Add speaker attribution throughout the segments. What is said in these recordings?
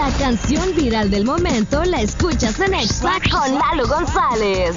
Speaker 1: La canción viral del momento la escuchas en Exa con Lalo González.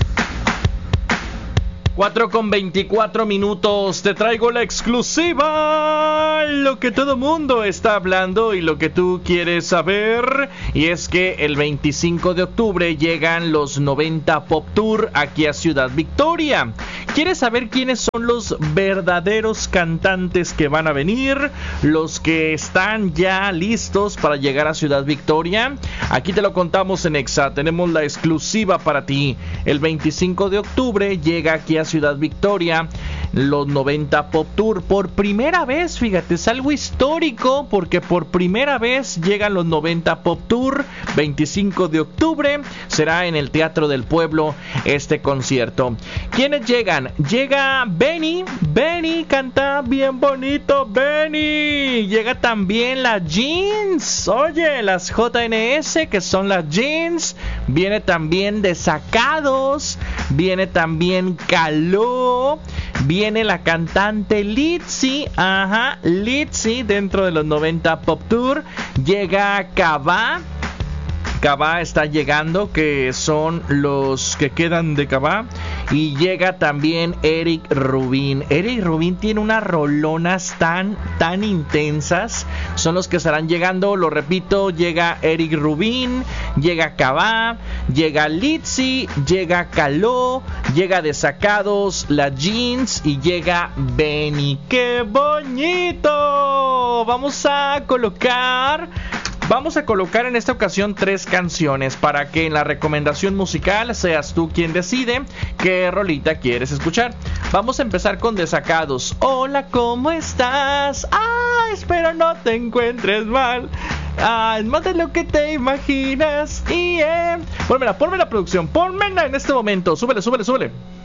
Speaker 2: 4:24 te traigo la exclusiva, lo que todo mundo está hablando y lo que tú quieres saber, y es que el 25 de octubre llegan los 90 Pop Tour aquí a Ciudad Victoria. ¿Quieres saber quiénes son los verdaderos cantantes que van a venir? Los que están ya listos para llegar a Ciudad Victoria. Aquí te lo contamos en Exa, tenemos la exclusiva para ti. El 25 de octubre llega aquí a Ciudad Victoria los 90 Pop Tour. Por primera vez, fíjate, es algo histórico porque por primera vez llegan los 90 Pop Tour. 25 de octubre será en el Teatro del Pueblo este concierto. ¿Quiénes llegan? Llega Benny canta bien bonito, Benny. Llega también las Jeans, oye, las JNS, que son las Jeans. Viene también Desacados, viene también Caló, viene la cantante Litzy, Litzy dentro de los 90 Pop Tour. Llega Cabá está llegando, que son los que quedan de Cabá. Y llega también Eric Rubin. Eric Rubin tiene unas rolonas tan intensas. Son los que estarán llegando, lo repito. Llega Eric Rubin, llega Cabá, llega Litzy, llega Caló, llega Desacados, la Jeans y llega Benny. ¡Qué bonito! Vamos a colocar en esta ocasión 3 canciones para que en la recomendación musical seas tú quien decide qué rolita quieres escuchar. Vamos a empezar con Desacados. Hola, ¿cómo estás? Espero no te encuentres mal. Es más de lo que te imaginas. Ponme la producción, pónmela en este momento. Súbele.